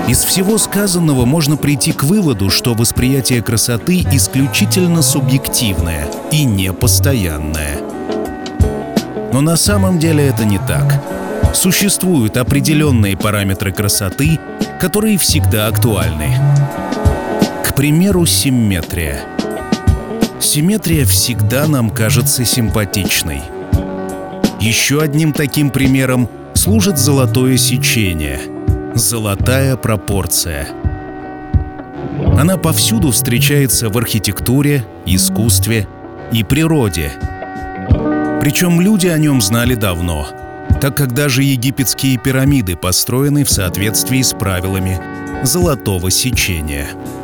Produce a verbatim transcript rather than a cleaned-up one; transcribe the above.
Из всего сказанного можно прийти к выводу, что восприятие красоты исключительно субъективное и непостоянное. Но на самом деле это не так. Существуют определенные параметры красоты, которые всегда актуальны. К примеру, симметрия. Симметрия всегда нам кажется симпатичной. Еще одним таким примером служит золотое сечение, золотая пропорция. Она повсюду встречается в архитектуре, искусстве и природе. Причем люди о нем знали давно, так как даже египетские пирамиды построены в соответствии с правилами золотого сечения.